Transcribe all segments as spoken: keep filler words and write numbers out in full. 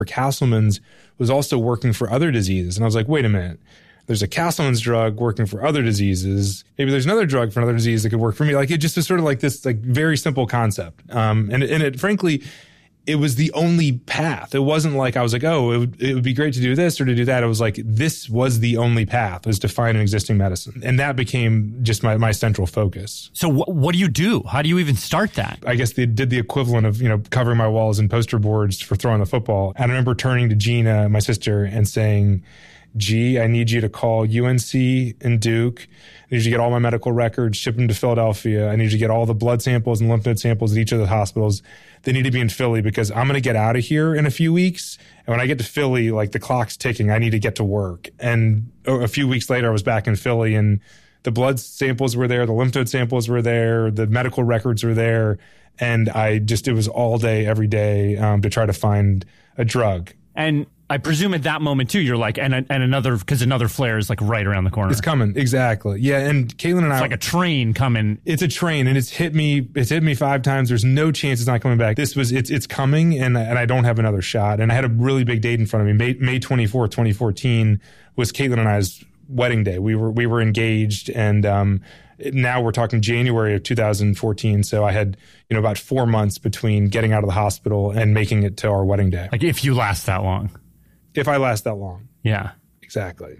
Castleman's was also working for other diseases. And I was like, wait a minute. There's a Castleman's drug working for other diseases. Maybe there's another drug for another disease that could work for me. Like, it just is sort of like this, like, very simple concept. Um, and, and it, frankly, it was the only path. It wasn't like I was like, oh, it would, it would be great to do this or to do that. It was like, this was the only path, was to find an existing medicine. And that became just my, my central focus. So wh- what do you do? How do you even start that? I guess they did the equivalent of, you know, covering my walls and poster boards for throwing the football. And I remember turning to Gina, my sister, and saying, G, I need you to call U N C and Duke. I need you to get all my medical records, ship them to Philadelphia. I need you to get all the blood samples and lymph node samples at each of the hospitals. They need to be in Philly because I'm going to get out of here in a few weeks. And when I get to Philly, like, the clock's ticking. I need to get to work. And a few weeks later, I was back in Philly, and the blood samples were there. The lymph node samples were there. The medical records were there. And I just, it was all day, every day um, to try to find a drug. And I presume at that moment, too, you're like, and and another, because another flare is like right around the corner. It's coming. Exactly. Yeah. And Caitlin and it's I. It's like a train coming. It's a train, and it's hit me. It's hit me five times. There's no chance it's not coming back. This was, it's it's coming, and, and I don't have another shot. And I had a really big date in front of me. May, May twenty-fourth, twenty fourteen was Caitlin and I's wedding day. We were, we were engaged, and, um, now we're talking January of two thousand fourteen. So I had, you know, about four months between getting out of the hospital and making it to our wedding day. Like, if you last that long. If I last that long. Yeah. Exactly.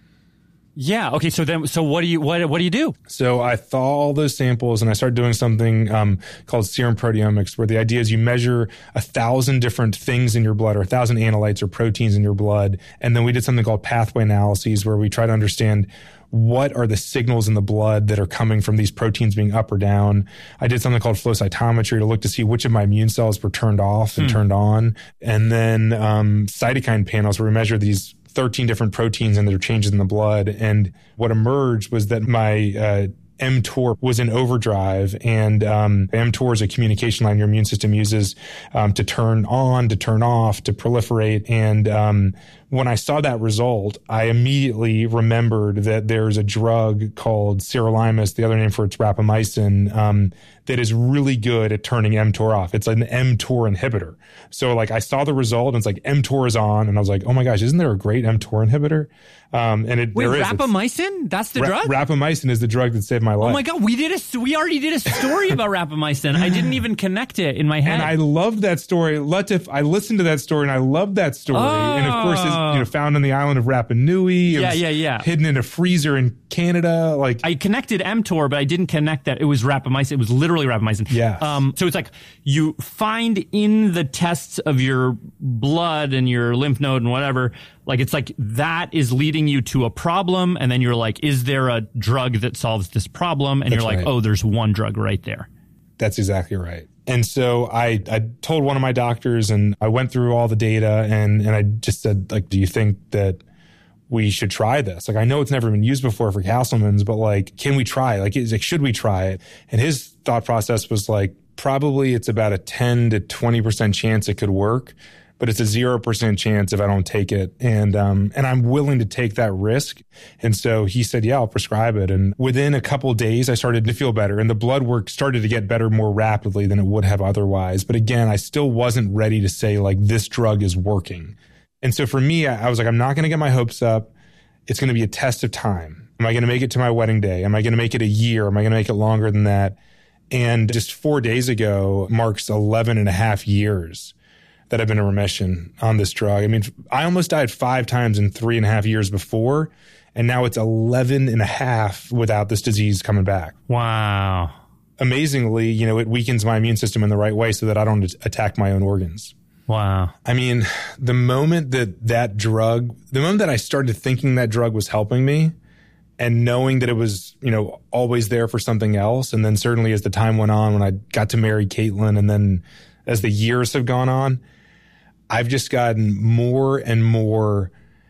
Yeah. Okay. So then, so what do you, what, what do you do? So I thaw all those samples, and I started doing something um, called serum proteomics, where the idea is you measure a thousand different things in your blood, or a thousand analytes or proteins in your blood. And then we did something called pathway analyses, where we try to understand what are the signals in the blood that are coming from these proteins being up or down. I did something called flow cytometry to look to see which of my immune cells were turned off and hmm. turned on. And then um, cytokine panels, where we measure these thirteen different proteins and their changes in the blood. And what emerged was that my uh, mTOR was in overdrive, and um, mTOR is a communication line your immune system uses um, to turn on, to turn off, to proliferate. And um, when I saw that result, I immediately remembered that there's a drug called sirolimus, the other name for it's rapamycin, um, that is really good at turning mTOR off. It's an mTOR inhibitor. So, like, I saw the result, and it's like mTOR is on, and I was like, oh my gosh, isn't there a great mTOR inhibitor? Um, and it Wait, there is. rapamycin? That's the Ra- drug? Rapamycin is the drug that saved my life. Oh my God, we did a, we already did a story about rapamycin. I didn't even connect it in my head. And I loved that story. Latif, I listened to that story, and I loved that story. Oh. And of course, it's, you know, found on the island of Rapa Nui. It yeah, was yeah, yeah. hidden in a freezer in Canada. Like, I connected mTOR, but I didn't connect that it was rapamycin. It was literally rapamycin. Yes. Um, so it's like you find in the tests of your blood and your lymph node and whatever, like, it's like that is leading you to a problem. And then you're like, is there a drug that solves this problem? And That's you're like, right. oh, there's one drug right there. That's exactly right. And so I, I told one of my doctors, and I went through all the data, and, and I just said, like, do you think that we should try this? Like, I know it's never been used before for Castleman's, but, like, can we try? Like, is, like, should we try it? And his thought process was like, probably it's about a ten to twenty percent chance it could work, but it's a zero percent chance if I don't take it. And, um, and I'm willing to take that risk. And so he said, yeah, I'll prescribe it. And within a couple of days, I started to feel better, and the blood work started to get better more rapidly than it would have otherwise. But again, I still wasn't ready to say, like, this drug is working. And so for me, I, I was like, I'm not going to get my hopes up. It's going to be a test of time. Am I going to make it to my wedding day? Am I going to make it a year? Am I going to make it longer than that? And just four days ago marks eleven and a half years that I've been in remission on this drug. I mean, I almost died five times in three and a half years before, and now it's eleven and a half without this disease coming back. Wow. Amazingly, you know, it weakens my immune system in the right way so that I don't attack my own organs. Wow. I mean, the moment that that drug, the moment that I started thinking that drug was helping me, and knowing that it was, you know, always there for something else. And then certainly as the time went on, when I got to marry Caitlin, and then as the years have gone on, I've just gotten more and more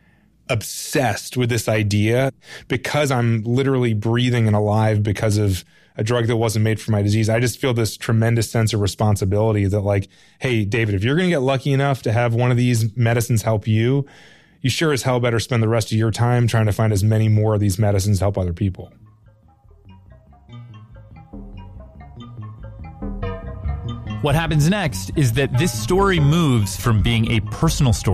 obsessed with this idea, because I'm literally breathing and alive because of a drug that wasn't made for my disease. I just feel this tremendous sense of responsibility that, like, hey, David, if you're going to get lucky enough to have one of these medicines help you, you sure as hell better spend the rest of your time trying to find as many more of these medicines to help other people. What happens next is that this story moves from being a personal story